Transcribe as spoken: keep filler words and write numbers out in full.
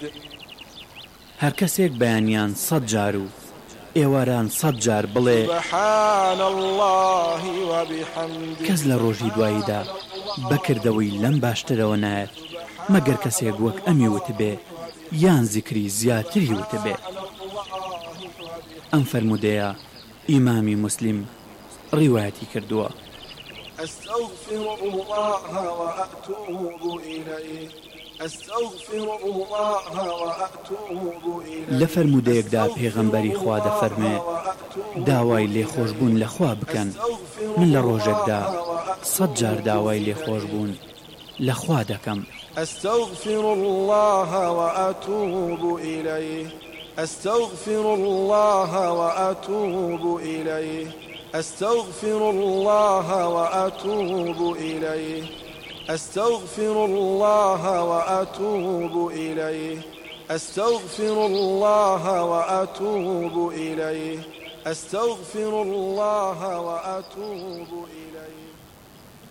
هەر کەسێک بەیانیان سەد جار و ئێواران سەد جار بڵێ کەس لە ڕۆژی دواییدا بەکردەوەی لەم باشترەوە نایەت مەگەر کەسێک وەک ئەمی وتبێ یان زیکری زیاتری وتبێ. ئەم فەرمودەیە ئیمامی موسلیم ڕیوایەتی کردووە. أستغفر الله وأتوب إليه أستغفر الله وأتوب إليه. لە فەرمودەیەکدا پێغەمبەری خوا دەفەرمێ داوای لێخۆشبوون لە خوا بکەن، من لە ڕۆژێکدا سەد جار داوای لێخۆشبوون لە خوا دەکەم. أستغفر الله وأتوب إليه أستغفر الله وأتوب إليه أستغفر الله وأتوب إليه أستغفر الله وأتوب إليه أستغفر الله وأتوب إليه أستغفر الله وأتوب إليه.